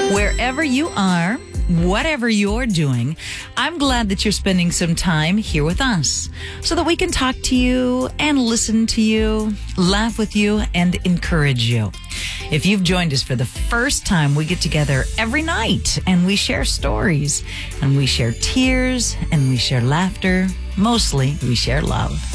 Wherever you are, whatever you're doing, I'm glad that you're spending some time here with us so that we can talk to you and listen to you, laugh with you, and encourage you. If you've joined us for the first time, we get together every night and we share stories and we share tears and we share laughter. Mostly, we share love.